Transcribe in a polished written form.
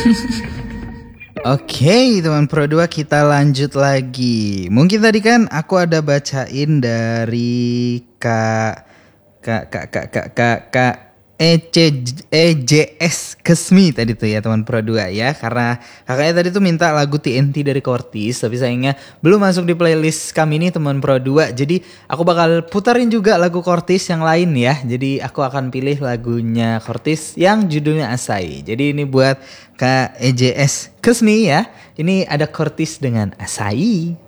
Oke, teman Pro 2 kita lanjut lagi. Mungkin tadi kan aku ada bacain dari Kak EJS Kesmi tadi tuh ya teman Pro 2 ya. Karena kakaknya tadi tuh minta lagu TNT dari Kortis, tapi sayangnya belum masuk di playlist kami nih teman Pro 2. Jadi aku bakal putarin juga lagu Kortis yang lain ya. Jadi aku akan pilih lagunya Kortis yang judulnya Asai. Jadi ini buat Kak EJS Kesmi ya. Ini ada Kortis dengan Asai.